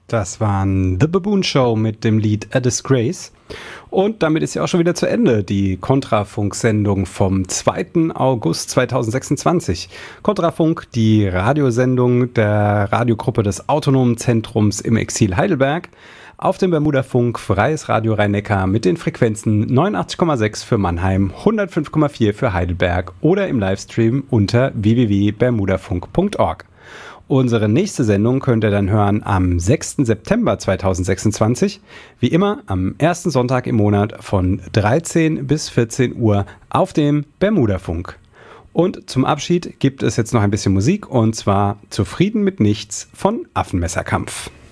Das waren The Baboon Show mit dem Lied A Disgrace. Und damit ist ja auch schon wieder zu Ende die Kontrafunk-Sendung vom 2. August 2026. Kontrafunk, die Radiosendung der Radiogruppe des Autonomen Zentrums im Exil Heidelberg. Auf dem Bermudafunk Freies Radio Rhein-Neckar mit den Frequenzen 89,6 für Mannheim, 105,4 für Heidelberg oder im Livestream unter www.bermudafunk.org. Unsere nächste Sendung könnt ihr dann hören am 6. September 2026, wie immer am ersten Sonntag im Monat von 13 bis 14 Uhr auf dem Bermudafunk. Und zum Abschied gibt es jetzt noch ein bisschen Musik, und zwar Zufrieden mit nichts von Affenmesserkampf.